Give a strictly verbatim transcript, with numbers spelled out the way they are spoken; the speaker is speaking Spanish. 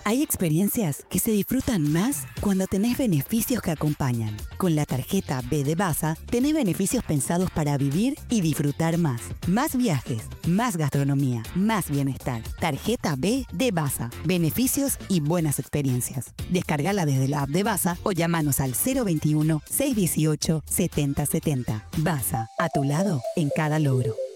Hay experiencias que se disfrutan más cuando tenés beneficios que acompañan. Con la tarjeta B de Baza, tenés beneficios pensados para vivir y disfrutar más. Más viajes, más gastronomía, más bienestar. Tarjeta B de Baza. Beneficios y buenas experiencias. Descargala desde la app de Baza o llamanos al cero veintiuno, seiscientos dieciocho, setenta setenta. Baza, a tu lado en cada logro.